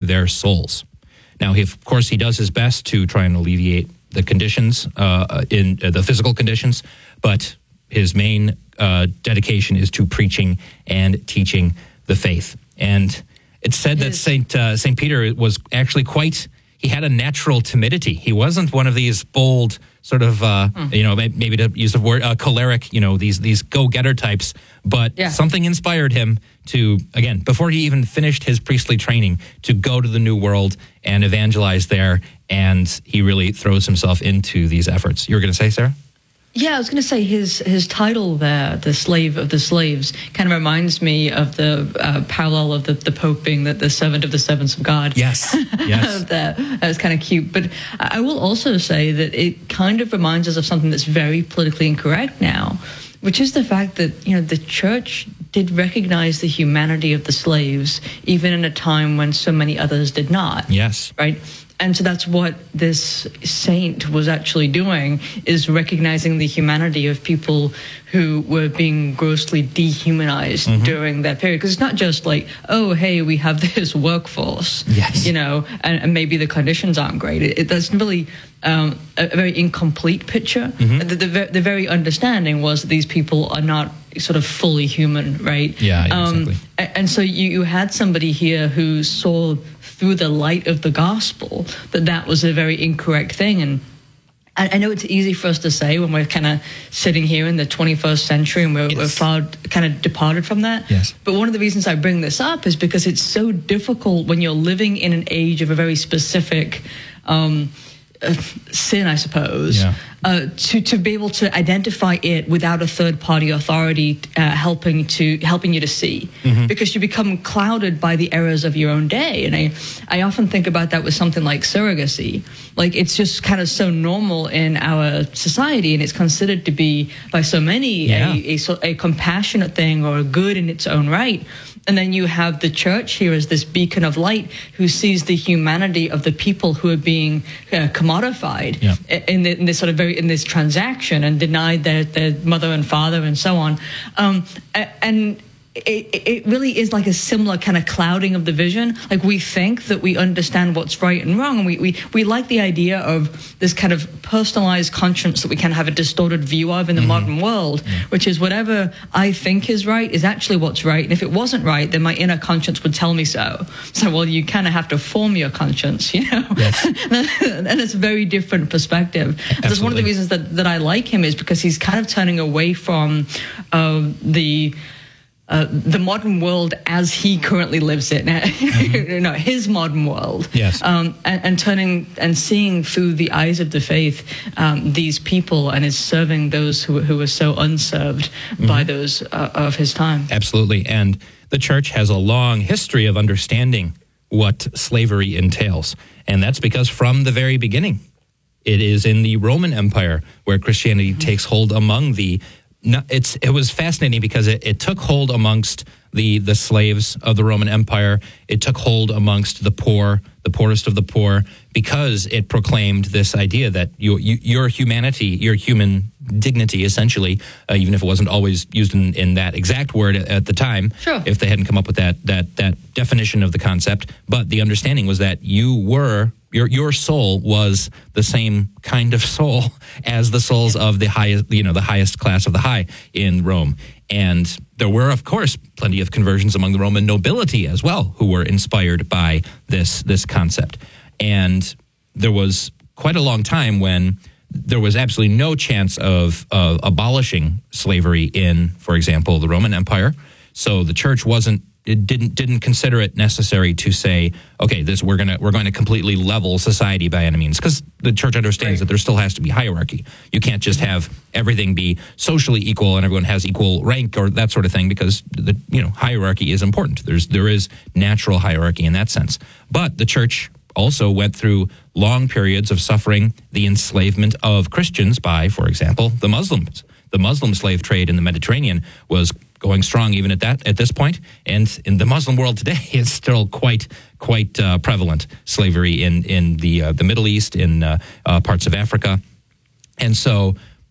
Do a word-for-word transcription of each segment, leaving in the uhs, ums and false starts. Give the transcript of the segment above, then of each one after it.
their souls. Now, he, of course, he does his best to try and alleviate the conditions, uh, in uh, the physical conditions, but his main uh, dedication is to preaching and teaching the faith. And it's said that Saint uh, Saint Peter was actually quite, he had a natural timidity. He wasn't one of these bold sort of, uh, mm. you know, maybe to use the word, uh, choleric, you know, these these go-getter types, but yeah. something inspired him to, again, before he even finished his priestly training, to go to the New World and evangelize there, and he really throws himself into these efforts. You were going to say, Sarah? Yeah, I was going to say his his title there, the slave of the slaves, kind of reminds me of the uh, parallel of the, the Pope being the, the servant of the servants of God. Yes, yes. that, that was kind of cute. But I will also say that it kind of reminds us of something that's very politically incorrect now, which is the fact that, you know, the church did recognize the humanity of the slaves, even in a time when so many others did not. Yes. Right? And so that's what this saint was actually doing, is recognizing the humanity of people who were being grossly dehumanized mm-hmm. during that period. Because it's not just like, oh, hey, we have this workforce, yes. you know, and, and maybe the conditions aren't great. It, it, that's really um, a, a very incomplete picture. Mm-hmm. The, the, the very understanding was that these people are not sort of fully human, right? Yeah, yeah um, exactly. And, and so you, you had somebody here who saw through the light of the gospel that that was a very incorrect thing. And I, I know it's easy for us to say when we're kind of sitting here in the twenty-first century and we're, yes. we're far kind of departed from that. Yes. But one of the reasons I bring this up is because it's so difficult when you're living in an age of a very specific um, uh, sin, I suppose, yeah. uh, to to be able to identify it without a third party authority uh, helping to helping you to see, mm-hmm. because you become clouded by the errors of your own day. And I I often think about that with something like surrogacy. Like, it's just kind of so normal in our society, and it's considered to be by so many yeah. a, a a compassionate thing or a good in its own right. And then you have the church here as this beacon of light who sees the humanity of the people who are being uh, commodified yeah. in, the, in this sort of very in this transaction and denied their, their mother and father and so on. Um, and it, it really is like a similar kind of clouding of the vision. Like, we think that we understand what's right and wrong, and we, we, we like the idea of this kind of personalized conscience that we can have a distorted view of in the mm-hmm. modern world, yeah. which is whatever I think is right is actually what's right. And if it wasn't right, then my inner conscience would tell me so. So, well, you kind of have to form your conscience, you know? Yes. And it's a very different perspective. That's one of the reasons that, that I like him, is because he's kind of turning away from uh, the... Uh, the modern world as he currently lives it, mm-hmm. you know, his modern world, yes, um, and, and turning and seeing through the eyes of the faith um, these people, and is serving those who who are so unserved mm-hmm. by those uh, of his time. Absolutely, and the church has a long history of understanding what slavery entails, and that's because from the very beginning, it is in the Roman Empire where Christianity mm-hmm. takes hold among the. No, it's it was fascinating because it, it took hold amongst the the slaves of the Roman Empire. It took hold amongst the poor, the poorest of the poor, because it proclaimed this idea that you, you, your humanity, your human dignity, essentially, uh, even if it wasn't always used in, in that exact word at, at the time, sure. if they hadn't come up with that that that definition of the concept, but the understanding was that you were. Your your soul was the same kind of soul as the souls of the highest, you know, the highest class of the high in Rome. And there were, of course, plenty of conversions among the Roman nobility as well, who were inspired by this this concept. And there was quite a long time when there was absolutely no chance of uh, abolishing slavery in, for example, the Roman Empire. So the church wasn't. It didn't didn't consider it necessary to say, okay, this we're gonna we're going to completely level society by any means, because the church understands right. that there still has to be hierarchy. You can't just have everything be socially equal and everyone has equal rank or that sort of thing, because the you know hierarchy is important. There's there is natural hierarchy in that sense. But the church also went through long periods of suffering the enslavement of Christians by, for example, the Muslims. The Muslim slave trade in the Mediterranean was going strong even at that at this point, and in the Muslim world today, it's still quite quite uh, prevalent slavery in in the uh, the Middle East, in uh, uh, parts of Africa, and so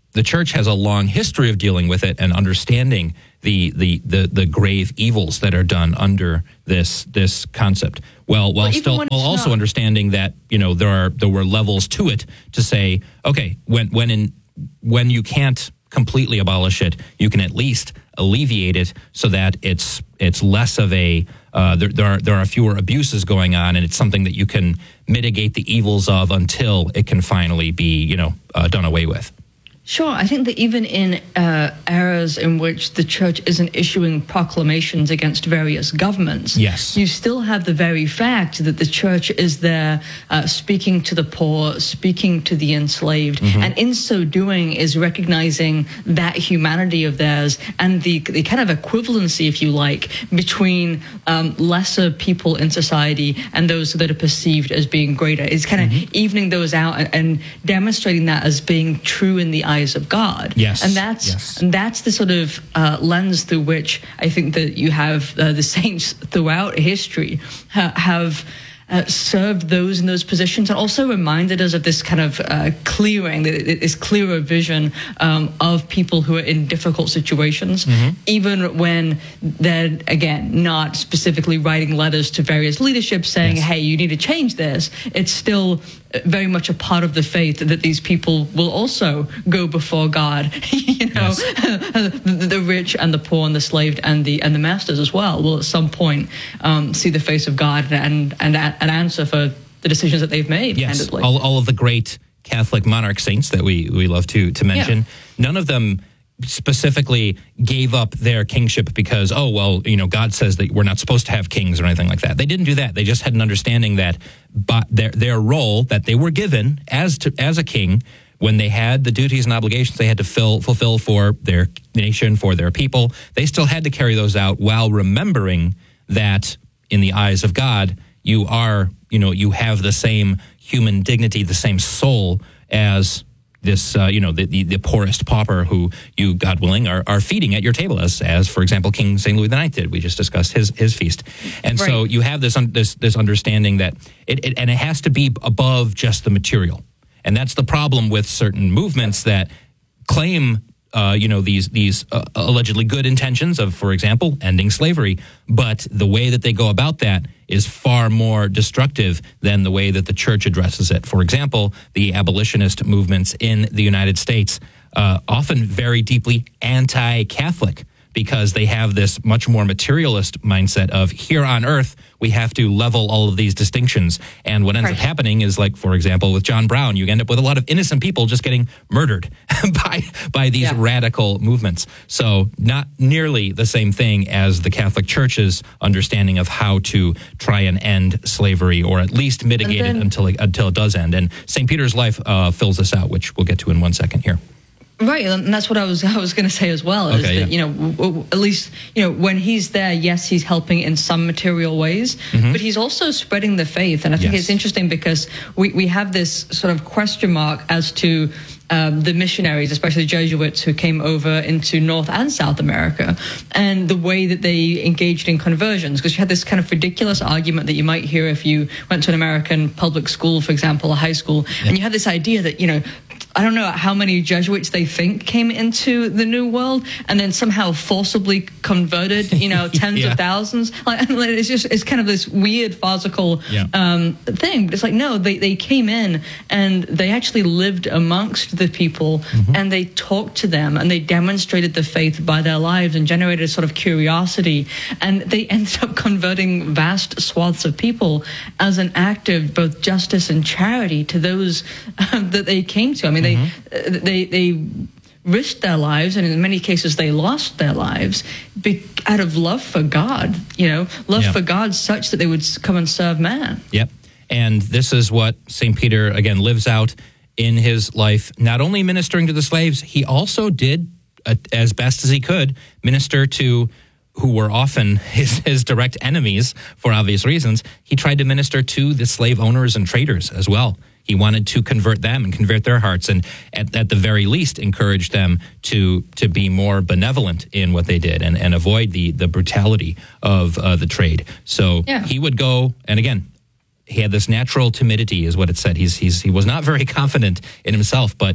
the church has a long history of dealing with it and understanding the the the, the grave evils that are done under this this concept. Well, while Well, even still when while it's also not- understanding that, you know, there are there were levels to it to say, okay, when when in when you can't completely abolish it, you can at least alleviate it so that it's it's less of a uh, there, there are there are fewer abuses going on, and it's something that you can mitigate the evils of until it can finally be, you know, uh, done away with. Sure, I think that even in uh, eras in which the church isn't issuing proclamations against various governments, Yes. you still have the very fact that the church is there uh, speaking to the poor, speaking to the enslaved, Mm-hmm. and in so doing is recognizing that humanity of theirs and the, the kind of equivalency, if you like, between um, lesser people in society and those that are perceived as being greater. It's kind of Mm-hmm. evening those out and, and demonstrating that as being true in the eyes of God. Yes, And that's yes. and that's the sort of uh, lens through which I think that you have uh, the saints throughout history ha- have uh, served those in those positions, and also reminded us of this kind of uh, clearing, this clearer vision um, of people who are in difficult situations, Mm-hmm. even when they're, again, not specifically writing letters to various leadership saying, Yes. hey, you need to change this. It's still very much a part of the faith that these people will also go before God. you know, the, the rich and the poor and the slave and the and the masters as well will at some point um, see the face of God and and and answer for the decisions that they've made. Yes, candidly. all, all of the great Catholic monarch saints that we, we love to, to mention, Yeah. none of them specifically gave up their kingship because, oh, well, you know, God says that we're not supposed to have kings or anything like that. They didn't do that. They just had an understanding that but their their role that they were given as to, as a king, when they had the duties and obligations they had to fill, fulfill for their nation, for their people, they still had to carry those out while remembering that in the eyes of God, you are, you know, you have the same human dignity, the same soul as this, uh, you know, the, the, the poorest pauper who you, God willing, are, are feeding at your table, as, as for example, King Saint Louis the Ninth did. We just discussed his his feast, and so Right. you have this un, this this understanding that it, it and it has to be above just the material, and that's the problem with certain movements that claim. Uh, you know, these these uh, allegedly good intentions of, for example, ending slavery, but the way that they go about that is far more destructive than the way that the church addresses it. For example, the abolitionist movements in the United States, uh, often very deeply anti-Catholic, because they have this much more materialist mindset of here on earth, we have to level all of these distinctions. And what ends Right. up happening is, like, for example, with John Brown, you end up with a lot of innocent people just getting murdered by by these Yeah. radical movements. So not nearly the same thing as the Catholic Church's understanding of how to try and end slavery, or at least mitigate then- it until it, until it does end. And Saint Peter's life uh, fills this out, which we'll get to in one second here. Right, and that's what I was I was going to say as well. Is Okay, that yeah. you know, w- w- at least you know when he's there, yes, he's helping in some material ways, but he's also spreading the faith. And I think Mm-hmm. Yes. it's interesting because we we have this sort of question mark as to um, the missionaries, especially Jesuits who came over into North and South America, and the way that they engaged in conversions. Because you had this kind of ridiculous argument that you might hear if you went to an American public school, for example, a high school, and you had this idea that you know. I don't know how many Jesuits they think came into the New World and then somehow forcibly converted, you know, tens Yeah. of thousands. Like, it's just, it's kind of this weird farcical Yeah. um, thing. But it's like, no, they, they came in and they actually lived amongst the people and they talked to them and they demonstrated the faith by their lives and generated a sort of curiosity. And they ended up converting vast swaths of people as an act of both justice and charity to those um, that they came to. I mean, they, uh, they, they risked their lives, and in many cases they lost their lives be, out of love for God, you know, love Yeah. for God such that they would s- come and serve man. Yep. And this is what Saint Peter, again, lives out in his life, not only ministering to the slaves, he also did, uh, as best as he could, minister to who were often his, his direct enemies for obvious reasons. He tried to minister to the slave owners and traders as well. He wanted to convert them and convert their hearts, and at, at the very least encourage them to to be more benevolent in what they did and, and avoid the, the brutality of uh, the trade. So Yeah. he would go, and again, he had this natural timidity, is what it said. He's he's he was not very confident in himself, but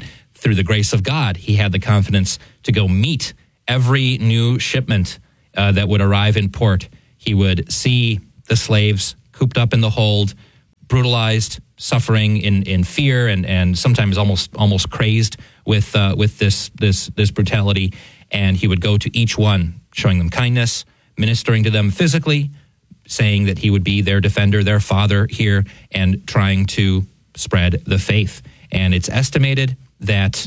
through the grace of God, he had the confidence to go meet every new shipment uh, that would arrive in port. He would see the slaves cooped up in the hold, brutalized, suffering in, in fear, and, and sometimes almost almost crazed with uh, with this this this brutality. And he would go to each one, showing them kindness, ministering to them physically, saying that he would be their defender, their father here, and trying to spread the faith. And it's estimated that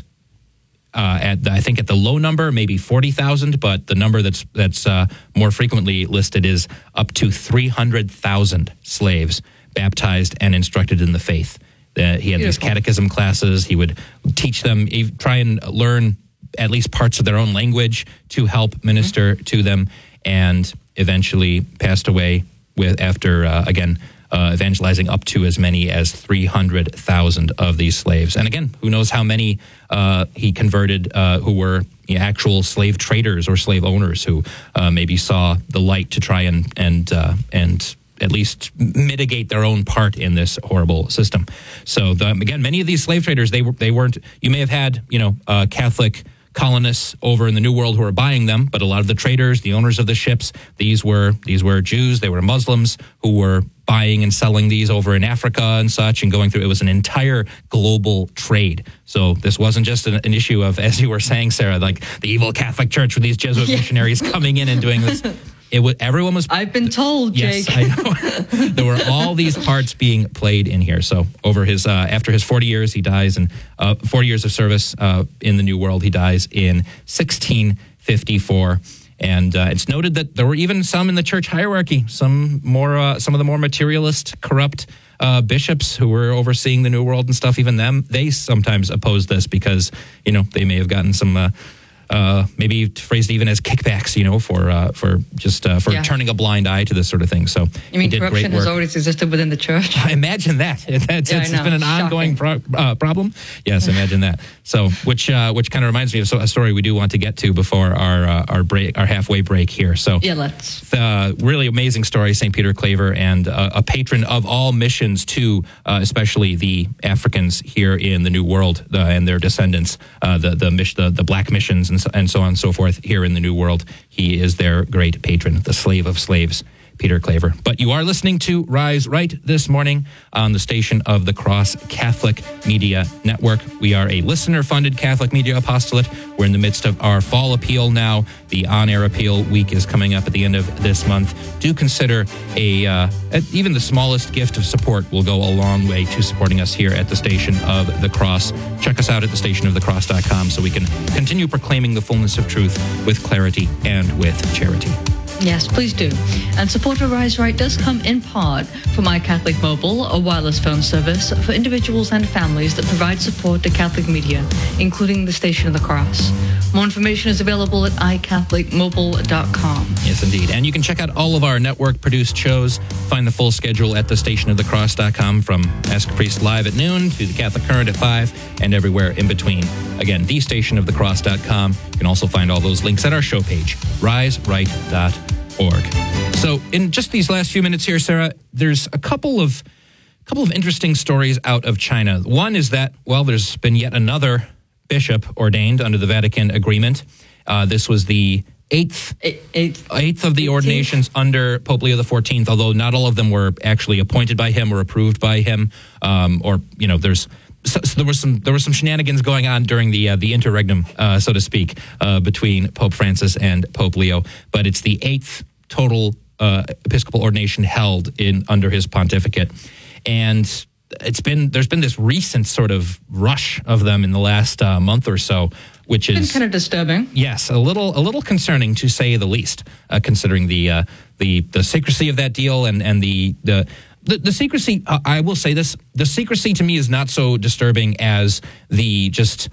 uh, at the, I think at the low number, maybe forty thousand, but the number that's that's uh, more frequently listed is up to three hundred thousand slaves baptized and instructed in the faith. Uh, he had these catechism classes. He would teach them, try and learn at least parts of their own language to help minister mm-hmm. to them, and eventually passed away with after, uh, again, uh, evangelizing up to as many as three hundred thousand of these slaves. And again, who knows how many uh, he converted uh, who were you know, actual slave traders or slave owners who uh, maybe saw the light to try and and uh, and at least mitigate their own part in this horrible system. So the, again, many of these slave traders, they were they weren't. You may have had you know uh, Catholic colonists over in the New World who were buying them, but a lot of the traders, the owners of the ships, these were these were Jews, they were Muslims who were buying and selling these over in Africa and such, and going through. It was an entire global trade. So this wasn't just an, an issue of, as you were saying, Sarah, like the evil Catholic Church with these Jesuit yeah. missionaries coming in and doing this. It was everyone was. I've been told, yes, Jake. I know. There were all these parts being played in here. So over his uh, after his forty years, he dies, and uh, forty years of service uh, in the New World, he dies in sixteen fifty-four. And uh, it's noted that there were even some in the church hierarchy, some more, uh, some of the more materialist, corrupt uh, bishops who were overseeing the New World and stuff. Even them, they sometimes opposed this because you know they may have gotten some. Uh, Uh, maybe phrased even as kickbacks, you know, for uh, for just uh, for yeah. turning a blind eye to this sort of thing. So you mean corruption has always existed within the church? Imagine that. That's, yeah, it's been an Shocking. ongoing pro- uh, problem. Yes, imagine that. So, which uh, which kind of reminds me of a story we do want to get to before our uh, our break, our halfway break here. So yeah, let's. Uh, really amazing story, Saint Peter Claver, and uh, a patron of all missions to uh, especially the Africans here in the New World uh, and their descendants, uh, the the, the the black missions and so, and so on and so forth here in the New World. He is their great patron, the slave of slaves, Peter Claver. But you are listening to Rise Right this morning on the station of the Cross Catholic Media Network. We are a listener-funded Catholic media apostolate. We're in the midst of our fall appeal now. The on-air appeal week is coming up at the end of this month. Do consider a uh, even the smallest gift of support will go a long way to supporting us here at the Station of the Cross. Check us out at the station of the cross dot com so we can continue proclaiming the fullness of truth with clarity and with charity. Yes, please do. And support for Rise Right does come in part from iCatholic Mobile, a wireless phone service for individuals and families that provide support to Catholic media, including the Station of the Cross. More information is available at i catholic mobile dot com. Yes, indeed. And you can check out all of our network-produced shows. Find the full schedule at the station of the cross dot com, from Ask a Priest Live at noon to the Catholic Current at five and everywhere in between. Again, the station of the cross dot com. You can also find all those links at our show page, rise right dot org. So in just these last few minutes here, Sarah, there's a couple of couple of interesting stories out of China. One is that, well, there's been yet another bishop ordained under the Vatican agreement. Uh, this was the eighth, eighth, eighth of the ordinations under Pope Leo the fourteenth, although not all of them were actually appointed by him or approved by him. Um, or, you know, there's so, so there was some there was some shenanigans going on during the uh, the interregnum, uh, so to speak, uh, between Pope Francis and Pope Leo. But it's the eighth total uh, episcopal ordination held in under his pontificate, and it's been there's been this recent sort of rush of them in the last uh, month or so, which it's is been kind of disturbing. Yes, a little a little concerning to say the least, uh, considering the uh, the the secrecy of that deal and and the the. The, the secrecy, uh, I will say this, the secrecy to me is not so disturbing as the just,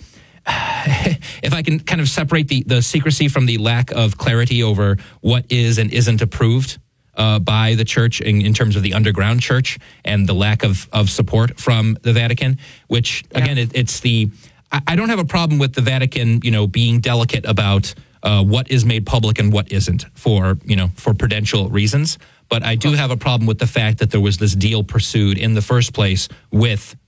if I can kind of separate the, the secrecy from the lack of clarity over what is and isn't approved uh, by the church in, in terms of the underground church and the lack of, of support from the Vatican, which, yeah. again, it, it's the, I, I don't have a problem with the Vatican, you know, being delicate about uh, what is made public and what isn't for, you know, for prudential reasons. But I do have a problem with the fact that there was this deal pursued in the first place with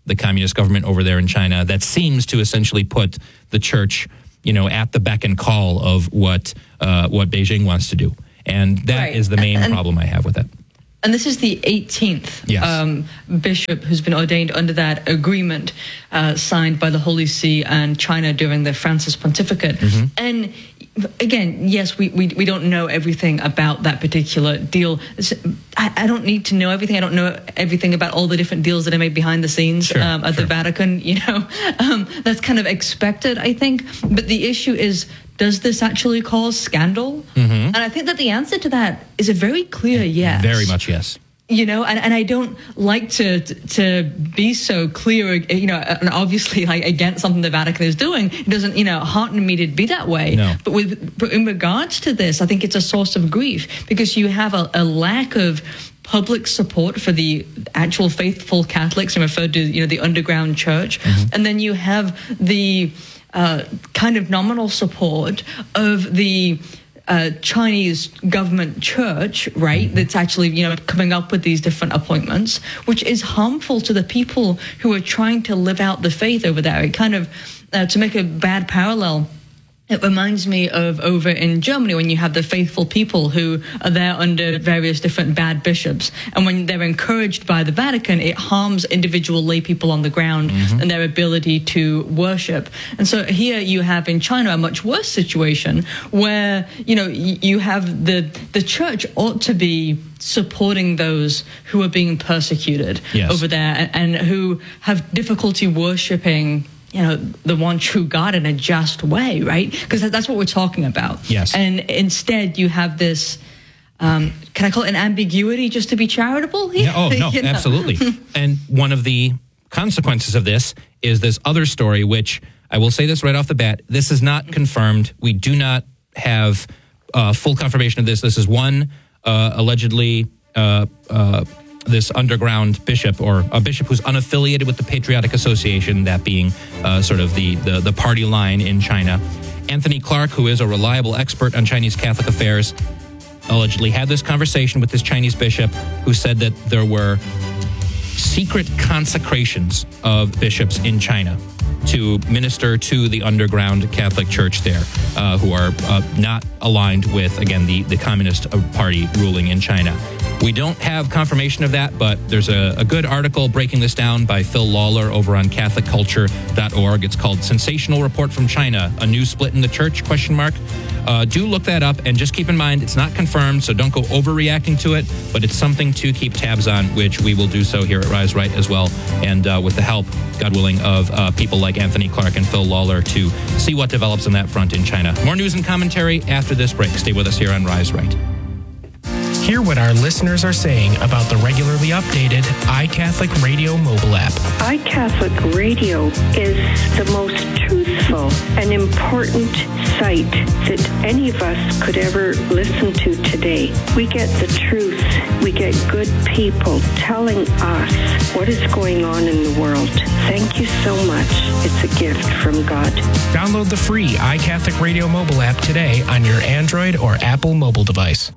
the communist government over there in China that seems to essentially put the church, you know, at the beck and call of what uh, what Beijing wants to do. And that right. is the main and, problem I have with it. And this is the eighteenth yes. um, bishop who's been ordained under that agreement uh, signed by the Holy See and China during the Francis pontificate. Mm-hmm. And again, yes, we, we we don't know everything about that particular deal. I, I don't need to know everything. I don't know everything about all the different deals that are made behind the scenes sure, um, at sure. the Vatican. You know, um, that's kind of expected, I think. But the issue is, does this actually cause scandal? Mm-hmm. And I think that the answer to that is a very clear yes. Very much yes. You know, and, and I don't like to to be so clear, you know, and obviously like against something the Vatican is doing. It doesn't, you know, hearten me to be that way. No. But with but in regards to this, I think it's a source of grief because you have a, a lack of public support for the actual faithful Catholics, and referred to, you know, the underground church, mm-hmm. and then you have the uh, kind of nominal support of the Uh, Chinese government church, right, that's actually, you know, coming up with these different appointments, which is harmful to the people who are trying to live out the faith over there. It kind of, uh, to make a bad parallel, it reminds me of over in Germany when you have the faithful people who are there under various different bad bishops. And when they're encouraged by the Vatican, it harms individual lay people on the ground mm-hmm. and their ability to worship. And so here you have in China a much worse situation where, you know, you have the, the church ought to be supporting those who are being persecuted yes. over there and, and who have difficulty worshiping, you know, the one true God in a just way, right? Because that's what we're talking about. Yes. And instead you have this, um, can I call it an ambiguity just to be charitable? Yeah, oh, no, you know? Absolutely. And one of the consequences of this is this other story, which I will say this right off the bat. This is not confirmed. We do not have uh, full confirmation of this. This is one uh, allegedly uh, uh this underground bishop, or a bishop who's unaffiliated with the Patriotic Association, that being uh, sort of the, the, the party line in China. Anthony Clark, who is a reliable expert on Chinese Catholic affairs, allegedly had this conversation with this Chinese bishop who said that there were secret consecrations of bishops in China to minister to the underground Catholic Church there, uh, who are uh, not aligned with, again, the, the Communist Party ruling in China. We don't have confirmation of that, but there's a, a good article breaking this down by Phil Lawler over on Catholic Culture dot org. It's called Sensational Report from China, a New Split in the Church, question mark. Uh, do look that up, and just keep in mind, it's not confirmed, so don't go overreacting to it, but it's something to keep tabs on, which we will do so here at Rise Right as well, and uh, with the help, God willing, of uh, people like Anthony Clark and Phil Lawler to see what develops on that front in China. More news and commentary after this break. Stay with us here on Rise Right. Hear what our listeners are saying about the regularly updated iCatholic Radio mobile app. iCatholic Radio is the most truthful and important site that any of us could ever listen to today. We get the truth. We get good people telling us what is going on in the world. Thank you so much. It's a gift from God. Download the free iCatholic Radio mobile app today on your Android or Apple mobile device.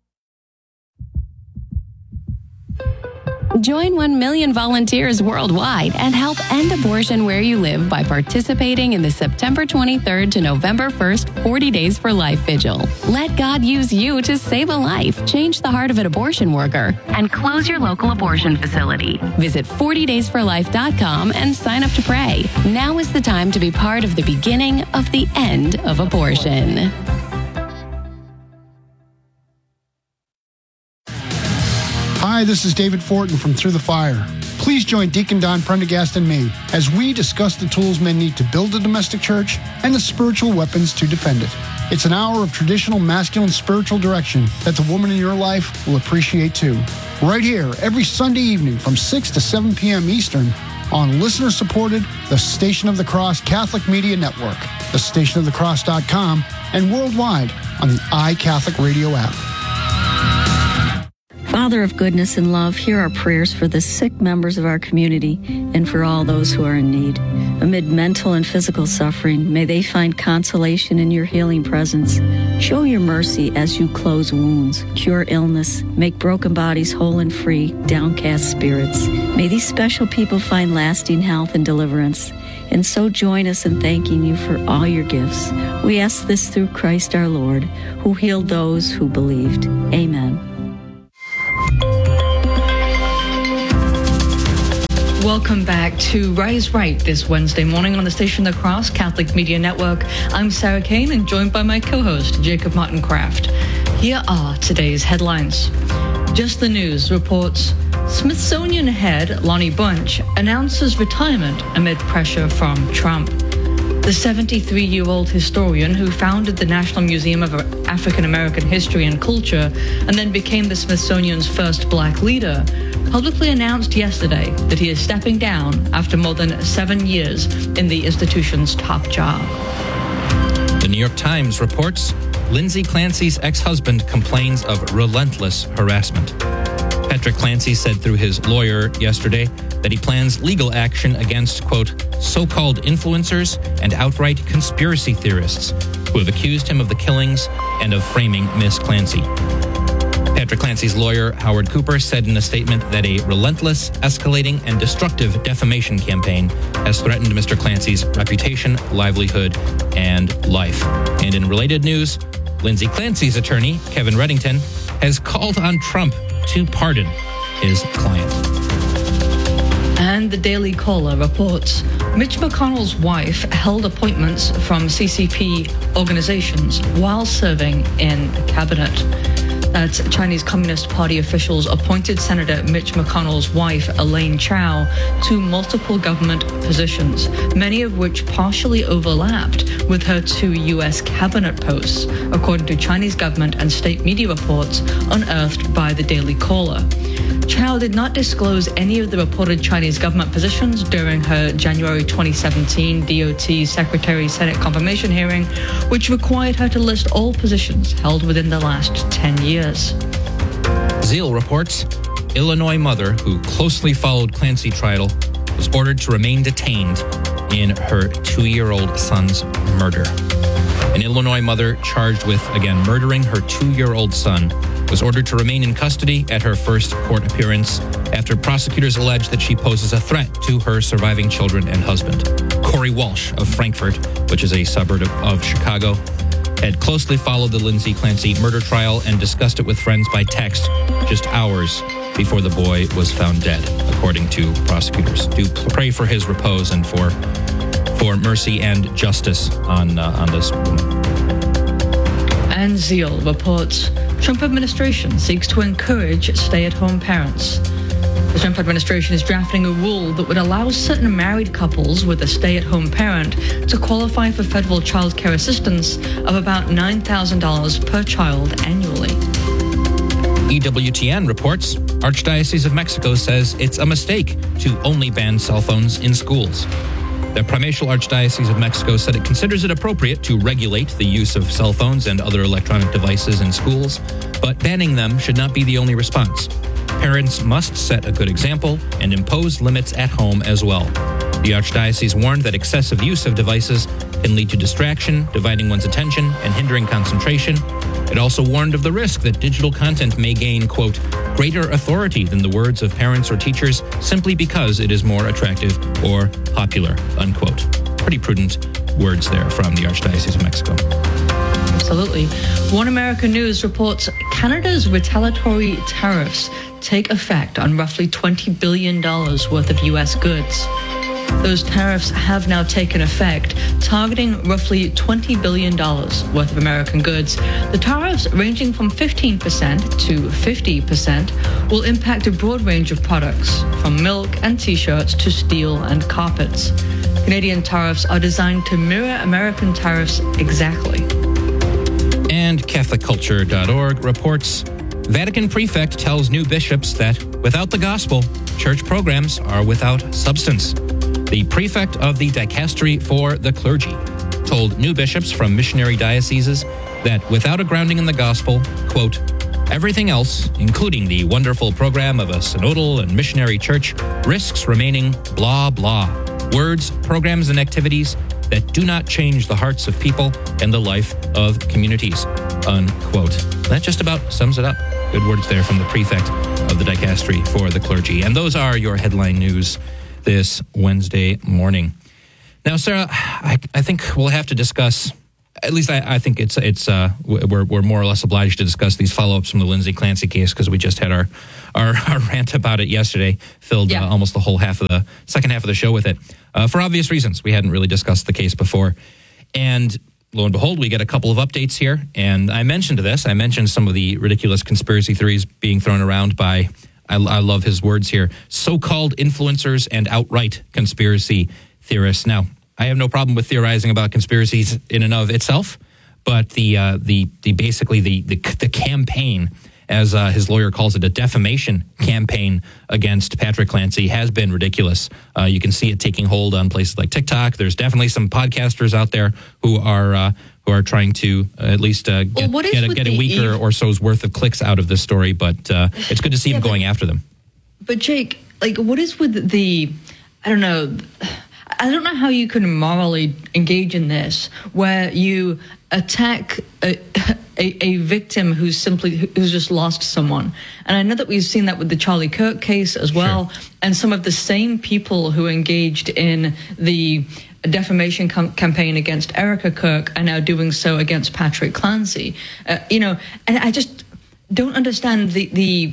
Join one million volunteers worldwide and help end abortion where you live by participating in the September twenty-third to November first forty Days for Life Vigil. Let God use you to save a life, change the heart of an abortion worker, and close your local abortion facility. Visit forty days for life dot com and sign up to pray. Now is the time to be part of the beginning of the end of abortion. Hi, this is David Fortin from Through the Fire. Please join Deacon Don Prendergast and me as we discuss the tools men need to build a domestic church and the spiritual weapons to defend it. It's an hour of traditional masculine spiritual direction that the woman in your life will appreciate too. Right here, every Sunday evening from six to seven p.m. Eastern on listener-supported The Station of the Cross Catholic Media Network, the station of the cross dot com, and worldwide on the iCatholic Radio app. Father of goodness and love, hear our prayers for the sick members of our community and for all those who are in need. Amid mental and physical suffering, may they find consolation in your healing presence. Show your mercy as you close wounds, cure illness, make broken bodies whole and free, downcast spirits. May these special people find lasting health and deliverance. And so join us in thanking you for all your gifts. We ask this through Christ our Lord, who healed those who believed. Amen. Welcome back to Rise Right this Wednesday morning on the station The Cross Catholic Media Network. I'm Sarah Kane and joined by my co-host, Jacob Martin Kraft. Here are today's headlines. Just the News reports Smithsonian head Lonnie Bunch announces retirement amid pressure from Trump. The seventy-three-year-old historian who founded the National Museum of African American History and Culture and then became the Smithsonian's first black leader publicly announced yesterday that he is stepping down after more than seven years in the institution's top job. The New York Times reports Lindsay Clancy's ex-husband complains of relentless harassment. Patrick Clancy said through his lawyer yesterday that he plans legal action against, quote, so-called influencers and outright conspiracy theorists who have accused him of the killings and of framing Miss Clancy. Patrick Clancy's lawyer, Howard Cooper, said in a statement that a relentless, escalating, and destructive defamation campaign has threatened Mister Clancy's reputation, livelihood, and life. And in related news, Lindsay Clancy's attorney, Kevin Reddington, has called on Trump to pardon his client. And the Daily Caller reports Mitch McConnell's wife held appointments from C C P organizations while serving in the cabinet. That's Chinese Communist Party officials appointed Senator Mitch McConnell's wife, Elaine Chao, to multiple government positions, many of which partially overlapped with her two U S cabinet posts, according to Chinese government and state media reports unearthed by the Daily Caller. Chao did not disclose any of the reported Chinese government positions during her January twenty seventeen D O T Secretary Senate confirmation hearing, which required her to list all positions held within the last ten years. Zeal reports Illinois mother who closely followed Clancy trial was ordered to remain detained in her two-year-old son's murder. An Illinois mother charged with, again, murdering her two-year-old son was ordered to remain in custody at her first court appearance after prosecutors alleged that she poses a threat to her surviving children and husband. Corey Walsh of Frankfort, which is a suburb of Chicago, had closely followed the Lindsay Clancy murder trial and discussed it with friends by text just hours before the boy was found dead, according to prosecutors. Do pray for his repose and for for mercy and justice on uh, on this woman. And Zeal reports Trump administration seeks to encourage stay-at-home parents. The Trump administration is drafting a rule that would allow certain married couples with a stay-at-home parent to qualify for federal child care assistance of about nine thousand dollars per child annually. E W T N reports Archdiocese of Mexico says it's a mistake to only ban cell phones in schools. The Primatial Archdiocese of Mexico said it considers it appropriate to regulate the use of cell phones and other electronic devices in schools, but banning them should not be the only response. Parents must set a good example and impose limits at home as well. The Archdiocese warned that excessive use of devices can lead to distraction, dividing one's attention, and hindering concentration. It also warned of the risk that digital content may gain, quote, greater authority than the words of parents or teachers simply because it is more attractive or popular, unquote. Pretty prudent words there from the Archdiocese of Mexico. Absolutely. One American News reports Canada's retaliatory tariffs take effect on roughly twenty billion dollars worth of U S goods. Those tariffs have now taken effect, targeting roughly twenty billion dollars worth of American goods. The tariffs, ranging from fifteen percent to fifty percent, will impact a broad range of products, from milk and T-shirts to steel and carpets. Canadian tariffs are designed to mirror American tariffs exactly. And Catholic Culture dot org reports Vatican prefect tells new bishops that without the gospel, church programs are without substance. The prefect of the Dicastery for the Clergy told new bishops from missionary dioceses that without a grounding in the gospel, quote, Everything else, including the wonderful program of a synodal and missionary church, risks remaining blah, blah. Words, programs, and activities that do not change the hearts of people and the life of communities, unquote. That just about sums it up. Good words there from the prefect of the dicastery for the clergy. And those are your headline news this Wednesday morning. Now, Sarah, I, I think we'll have to discuss, at least I, I think it's it's uh, we're we're more or less obliged to discuss these follow-ups from the Lindsay Clancy case because we just had our, our, our rant about it yesterday, filled yeah. uh, almost the whole half of the second half of the show with it. Uh, for obvious reasons, we hadn't really discussed the case before. And lo and behold, we get a couple of updates here. And I mentioned this. I mentioned some of the ridiculous conspiracy theories being thrown around by, I, I love his words here, so-called influencers and outright conspiracy theorists. Now, I have no problem with theorizing about conspiracies in and of itself, but the uh, the the basically the the, the campaign, as uh, his lawyer calls it, a defamation campaign against Patrick Clancy has been ridiculous. Uh, you can see it taking hold on places like TikTok. There's definitely some podcasters out there who are uh, who are trying to uh, at least uh, get, well, get, a, get a week or, or so's worth of clicks out of this story. But uh, it's good to see yeah, him going but, after them. But Jake, like, what is with the, I don't know, I don't know how you can morally engage in this, where you attack a, a, a victim who's simply who's just lost someone. And I know that we've seen that with the Charlie Kirk case as well, sure. and some of the same people who engaged in the defamation com- campaign against Erica Kirk are now doing so against Patrick Clancy. Uh, you know, and I just don't understand the the.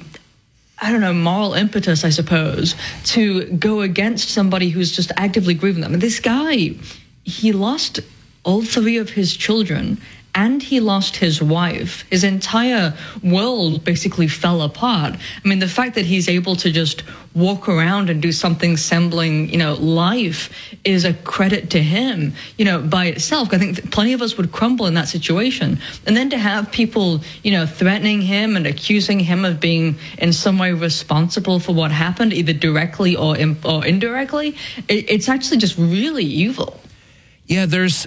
I don't know, moral impetus, I suppose, to go against somebody who's just actively grieving them. And this guy, he lost all three of his children and he lost his wife. His entire world basically fell apart. I mean, the fact that he's able to just walk around and do something resembling, you know, life is a credit to him, you know, by itself. I think plenty of us would crumble in that situation. And then to have people, you know, threatening him and accusing him of being in some way responsible for what happened, either directly or, in, or indirectly, it, it's actually just really evil. Yeah, there's...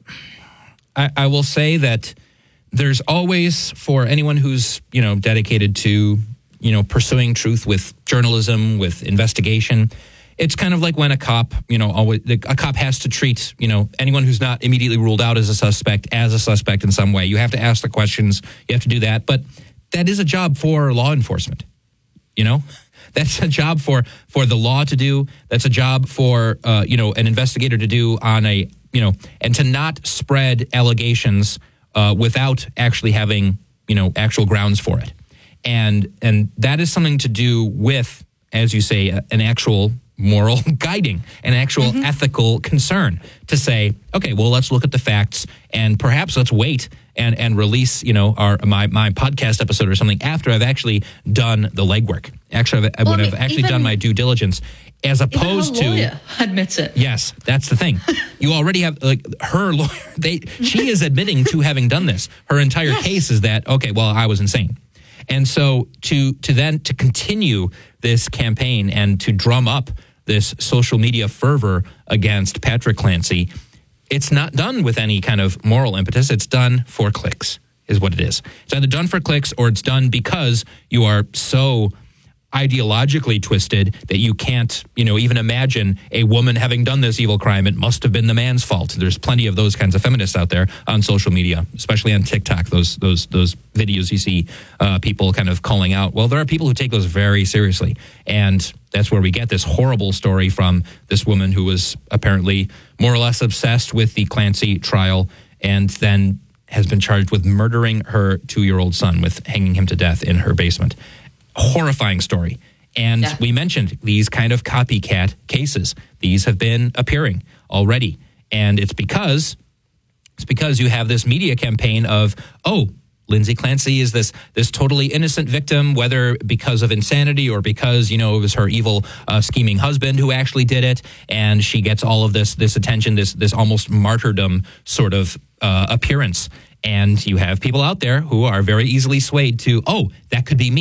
I, I will say that there's always, for anyone who's, you know, dedicated to, you know, pursuing truth with journalism, with investigation, it's kind of like when a cop, you know, always, a cop has to treat, you know, anyone who's not immediately ruled out as a suspect as a suspect in some way. You have to ask the questions. You have to do that. But that is a job for law enforcement, you know? That's a job for, for the law to do. That's a job for, uh, you know, an investigator to do on a, you know, and to not spread allegations uh, without actually having, you know, actual grounds for it. And and that is something to do with, as you say, a, an actual moral guiding, an actual mm-hmm. ethical concern to say, okay, well, let's look at the facts and perhaps let's wait and, and release, you know, our my, my podcast episode or something after I've actually done the legwork. Actually, I would well, have actually done my due diligence. As opposed even her lawyer to admits it. Yes, that's the thing. You already have like her lawyer. They she is admitting to having done this. Her entire yes. case is that okay. Well, I was insane, and so to to then to continue this campaign and to drum up this social media fervor against Patrick Clancy, it's not done with any kind of moral impetus. It's done for clicks, is what it is. It's either done for clicks or it's done because you are so ideologically twisted that you can't, you know, even imagine a woman having done this evil crime. It must have been the man's fault. There's plenty of those kinds of feminists out there on social media, especially on TikTok. Those those those videos you see uh, people kind of calling out. Well, there are people who take those very seriously, and that's where we get this horrible story from this woman who was apparently more or less obsessed with the Clancy trial, and then has been charged with murdering her two-year-old son, with hanging him to death in her basement. Horrifying story. And yeah. we mentioned these kind of copycat cases. These have been appearing already. And it's because it's because you have this media campaign of, oh, Lindsay Clancy is this this totally innocent victim, whether because of insanity or because, you know, it was her evil uh, scheming husband who actually did it. And she gets all of this this attention, this this almost martyrdom sort of uh, appearance. And you have people out there who are very easily swayed to, oh, that could be me.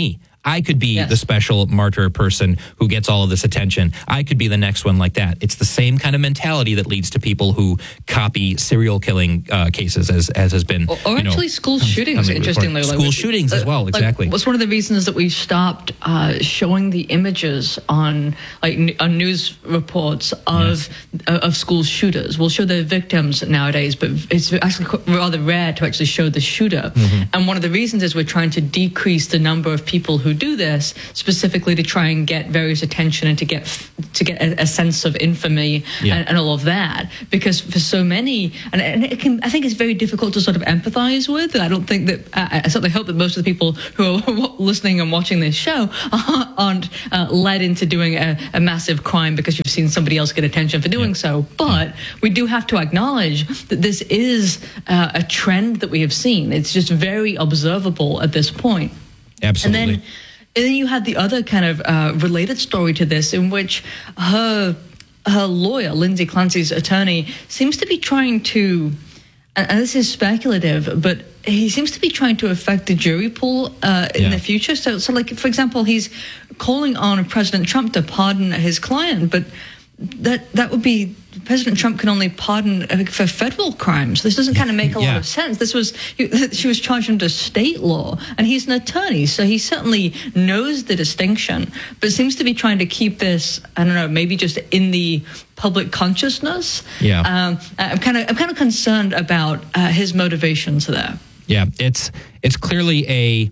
I could be Yes. the special martyr person who gets all of this attention. I could be the next one like that. It's the same kind of mentality that leads to people who copy serial killing uh, cases, as as has been. Or, or you know, actually, school shootings. commonly Interestingly, reported. like, school we- shootings as uh, well. like, Exactly. What's one of the reasons that we stopped uh, showing the images on like n- on news reports of uh, of school shooters? We'll show the victims nowadays, but it's actually qu- rather rare to actually show the shooter. Mm-hmm. And one of the reasons is we're trying to decrease the number of people who do this, specifically to try and get various attention and to get f- to get a, a sense of infamy Yeah. and, and all of that. Because for so many, and, and it can, I think it's very difficult to sort of empathize with. And I don't think that I, I certainly hope that most of the people who are listening and watching this show aren't uh, led into doing a, a massive crime because you've seen somebody else get attention for doing Yeah. so. But we do have to acknowledge that this is uh, a trend that we have seen. It's just very observable at this point. Absolutely. And then, and then you had the other kind of uh, related story to this, in which her her lawyer, Lindsay Clancy's attorney, seems to be trying to, and and this is speculative, but he seems to be trying to affect the jury pool uh, in Yeah. the future. So, so like for example, he's calling on President Trump to pardon his client, but that that would be President Trump can only pardon uh, for federal crimes. This doesn't kind of make a lot Yeah. of sense. This was she was charged under state law, and he's an attorney, so he certainly knows the distinction, but seems to be trying to keep this, I don't know, maybe just in the public consciousness. Yeah. Um, I'm kind of I'm kind of concerned about uh, his motivations there. Yeah, it's it's clearly a,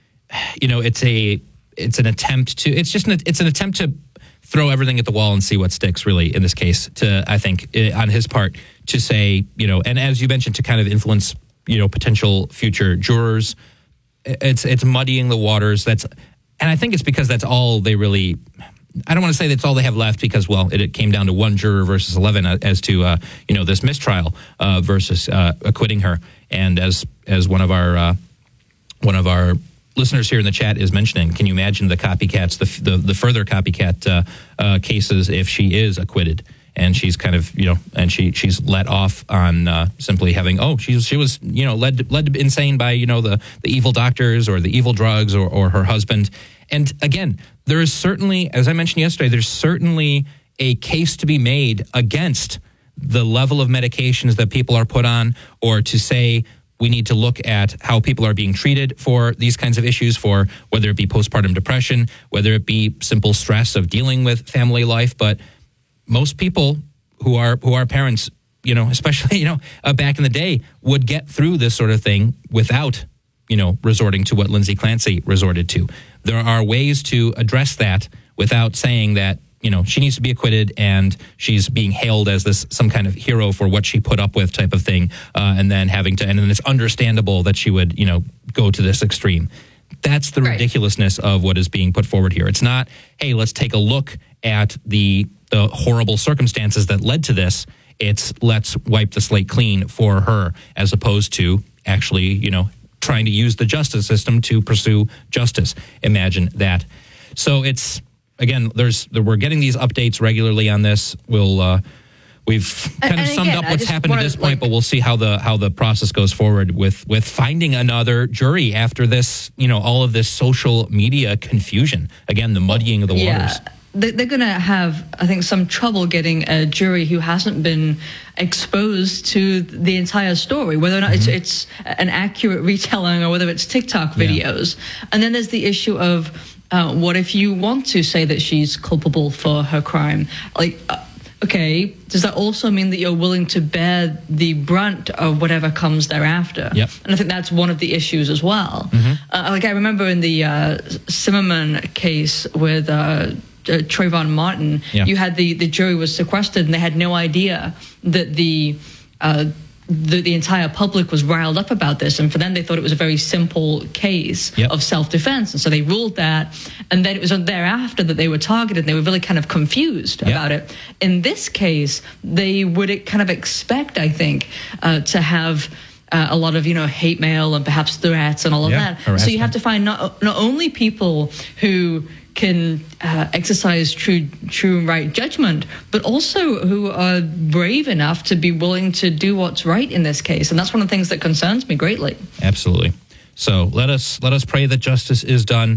you know, it's a it's an attempt to it's just an, it's an attempt to throw everything at the wall and see what sticks. Really, in this case, to I think eh, on his part to say, you know, and as you mentioned, to kind of influence, you know, potential future jurors. It's it's muddying the waters. That's and I think it's because that's all they really. I don't want to say that's all they have left because, well, it, it came down to one juror versus eleven as to, uh, you know, this mistrial uh, versus uh, acquitting her. And as as one of our uh, one of our listeners here in the chat is mentioning, can you imagine the copycats, the the, the further copycat uh, uh, cases if she is acquitted and she's kind of, you know, and she she's let off on uh, simply having, oh, she she was, you know, led led insane by, you know, the the evil doctors or the evil drugs or or her husband. And again, there is certainly, as I mentioned yesterday, there's certainly a case to be made against the level of medications that people are put on, or to say we need to look at how people are being treated for these kinds of issues, for whether it be postpartum depression, whether it be simple stress of dealing with family life. But most people who are who are parents, you know, especially, you know, uh, back in the day, would get through this sort of thing without, you know, resorting to what Lindsay Clancy resorted to. There are ways to address that without saying that, you know, she needs to be acquitted and she's being hailed as this some kind of hero for what she put up with type of thing, uh, and then having to, and then it's understandable that she would, you know, go to this extreme. That's the Right. ridiculousness of what is being put forward here. It's not, hey, let's take a look at the the horrible circumstances that led to this. It's let's wipe the slate clean for her, as opposed to actually, you know, trying to use the justice system to pursue justice. Imagine that. So it's, again, there's we're getting these updates regularly on this. We'll uh, we've kind And- of and summed again, up I what's just happened wanna, to this point, like- but we'll see how the how the process goes forward with with finding another jury after this. You know, all of this social media confusion. Again, the muddying of the waters. Yeah. They- They're going to have, I think, some trouble getting a jury who hasn't been exposed to the entire story, whether or not Mm-hmm. it's, it's an accurate retelling or whether it's TikTok videos. And then there's the issue of uh, what if you want to say that she's culpable for her crime? Like, uh, okay, does that also mean that you're willing to bear the brunt of whatever comes thereafter? Yep. And I think that's one of the issues as well. Uh, like I remember in the uh, Zimmerman case with uh, uh, Trayvon Martin, Yeah. you had the, the jury was sequestered and they had no idea that the, uh, the the entire public was riled up about this. And for them, they thought it was a very simple case Yep. of self-defense. And so they ruled that. And then it was thereafter that they were targeted and they were really kind of confused Yep. about it. In this case, they would kind of expect, I think, uh, to have uh, a lot of, you know, hate mail and perhaps threats and all of Yeah, that. So harassment. you have to find not not only people who can uh, exercise true true and right judgment, but also who are brave enough to be willing to do what's right in this case. And that's one of the things that concerns me greatly. Absolutely. So let us let us pray that justice is done.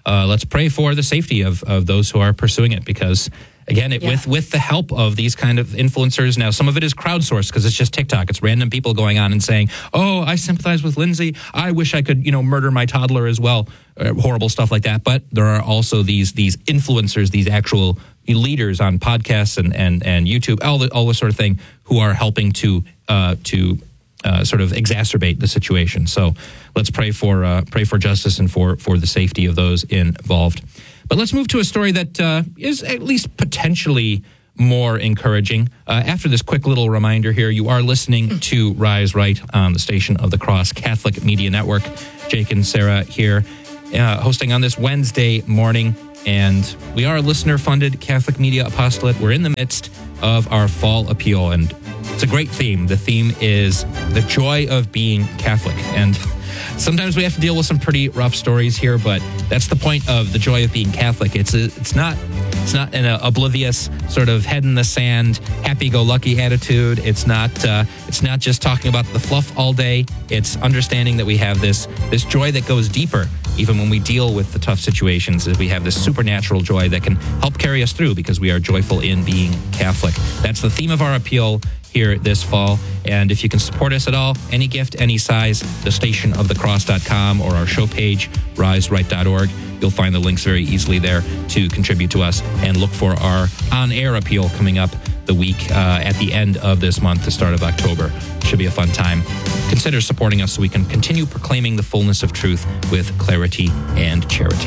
uh, let's pray for the safety of, of those who are pursuing it, because again, it, Yeah. with with the help of these kind of influencers, now some of it is crowdsourced because it's just TikTok. It's random people going on and saying, "Oh, I sympathize with Lindsay. I wish I could, you know, murder my toddler as well." Uh, horrible stuff like that. But there are also these these influencers, these actual leaders on podcasts and and and YouTube, all the all this sort of thing, who are helping to uh, to uh, sort of exacerbate the situation. So let's pray for uh, pray for justice and for for the safety of those involved. But let's move to a story that uh, is at least potentially more encouraging. Uh, after this quick little reminder here, you are listening to Rise Right on the Station of the Cross Catholic Media Network. Jake and Sarah here, uh, hosting on this Wednesday morning. And we are a listener-funded Catholic Media Apostolate. We're in the midst of our fall appeal, and it's a great theme. The theme is the joy of being Catholic. And sometimes we have to deal with some pretty rough stories here, but that's the point of the joy of being Catholic. It's a, it's not it's not an oblivious sort of head in the sand, happy-go-lucky attitude. It's not uh, it's not just talking about the fluff all day. It's understanding that we have this this joy that goes deeper, even when we deal with the tough situations. Is we have this supernatural joy that can help carry us through because we are joyful in being Catholic. That's the theme of our appeal here this fall. And if you can support us at all, any gift, any size, the station of the cross dot com or our show page, rise right dot org. You'll find the links very easily there to contribute to us, and look for our on-air appeal coming up the week uh, at the end of this month, the start of October. Should be a fun time. Consider supporting us so we can continue proclaiming the fullness of truth with clarity and charity.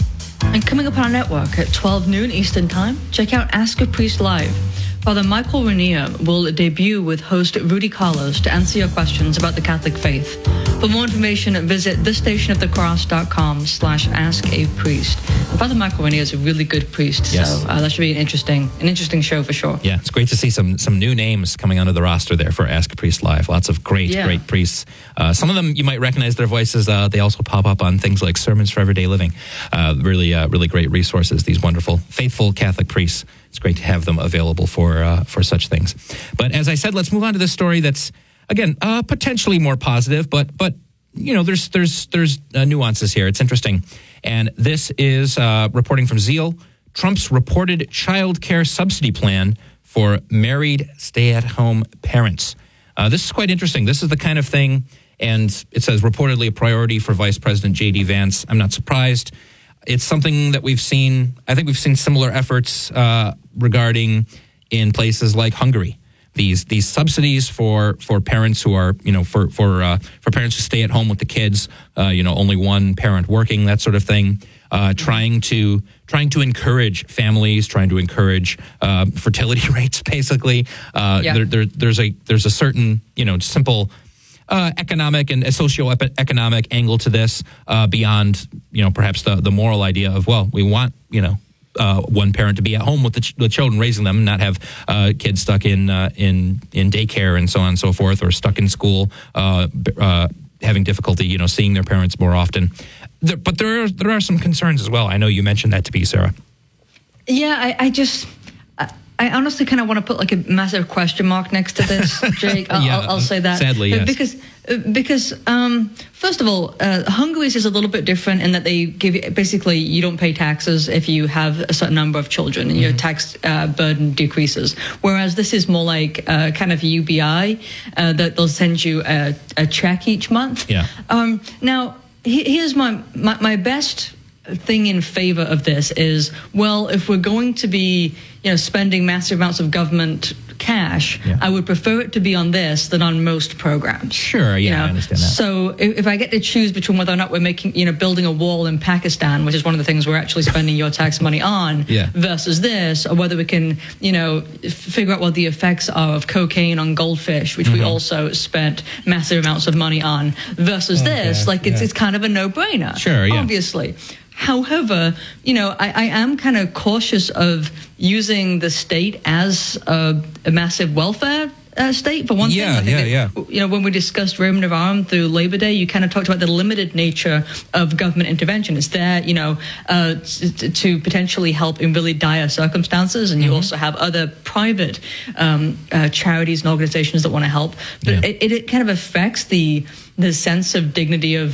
And coming up on our network at twelve noon Eastern Time, check out Ask a Priest Live. Father Michael Rainier will debut with host Rudy Carlos to answer your questions about the Catholic faith. For more information, visit the station of the cross dot com slash ask a priest. And Father Michael Rainier is a really good priest, Yes. so uh, that should be an interesting, an interesting show for sure. Yeah, it's great to see some some new names coming onto the roster there for Ask a Priest Live. Lots of great, Yeah. great priests. Uh, some of them you might recognize their voices. Uh, they also pop up on things like Sermons for Everyday Living. Uh, really, uh, really great resources. These wonderful, faithful Catholic priests. It's great to have them available for uh, for such things. But as I said, let's move on to this story that's again uh, potentially more positive, but but you know there's there's there's uh, nuances here. It's interesting, and this is uh, reporting from Zeal. Trump's reported child care subsidy plan for married stay-at-home parents. Uh, this is quite interesting. This is the kind of thing, and it says reportedly a priority for Vice President J D Vance. I'm not surprised. It's something that we've seen, I think we've seen similar efforts uh, regarding in places like Hungary. These these subsidies for, for parents who are, you know, for for uh, for parents who stay at home with the kids, uh, you know, only one parent working, that sort of thing. Uh, trying to trying to encourage families, trying to encourage uh, fertility rates, basically. Uh, Yeah. there, there, there's a there's a certain, you know, simple Uh, economic and a socio-economic angle to this uh, beyond, you know, perhaps the, the moral idea of, well, we want, you know, uh, one parent to be at home with the, ch- the children, raising them, and not have uh, kids stuck in uh, in in daycare and so on and so forth, or stuck in school, uh, b- uh, having difficulty, you know, seeing their parents more often. There, but there are, there are some concerns as well. I know you mentioned that to me, Sarah. Yeah, I, I just, I, I honestly kind of want to put like a massive question mark next to this, Jake. I'll, Yeah, I'll, I'll say that. sadly, yes. Because, because um, first of all, uh, Hungary's is a little bit different in that they give you, basically, you don't pay taxes if you have a certain number of children, and your tax uh, burden decreases. Whereas this is more like uh, kind of U B I, uh, that they'll send you a, a check each month. Yeah. Um, now, he, here's my, my, my best thing in favor of this is, well, if we're going to be, you know, spending massive amounts of government cash, Yeah. I would prefer it to be on this than on most programs. Sure, yeah, You know? I understand that. So if, if I get to choose between whether or not we're making, you know, building a wall in Pakistan, which is one of the things we're actually spending your tax money on, Yeah. versus this, or whether we can, you know, f- figure out what the effects are of cocaine on goldfish, which Mm-hmm. we also spent massive amounts of money on, versus this, like it's yeah. it's kind of a no-brainer. Sure, yeah. Obviously. However, you know, I, I am kind of cautious of using the state as a, a massive welfare uh, state. For one Yeah, thing, I think yeah, that, you know, when we discussed Roman Novarum through Labor Day, you kind of talked about the limited nature of government intervention. It's there, you know, uh, to, to potentially help in really dire circumstances, and you also have other private um, uh, charities and organizations that want to help. But Yeah. it, it, it kind of affects the the sense of dignity of